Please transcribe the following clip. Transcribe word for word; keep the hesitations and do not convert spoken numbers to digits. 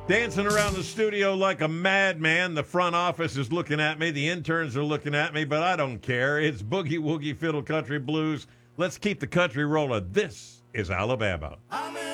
Dancing around the studio like a madman. The front office is looking at me. The interns are looking at me, but I don't care. It's Boogie Woogie Fiddle Country Blues. Let's keep the country rolling. This is Alabama.